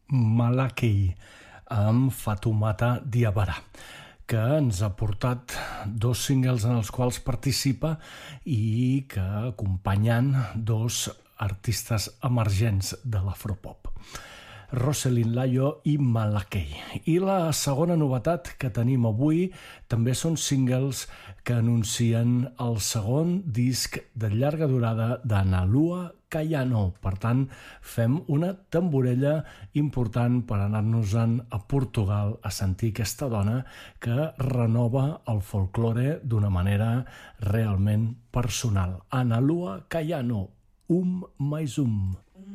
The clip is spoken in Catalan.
Malachi amb Fatoumata Diawara, que ens ha portat 2 singles en els quals participa i que acompanyen 2 artistes emergents de l'afropop, Roselyn Layo i Malachi. I la segona novetat que tenim avui també són singles que anuncien el segon disc de llarga durada d'Analua Caiano. Per tant, fem una tamborella important per anar-nos-en a Portugal a sentir aquesta dona que renova el folklore d'una manera realment personal. Analoa Caiano, mais um.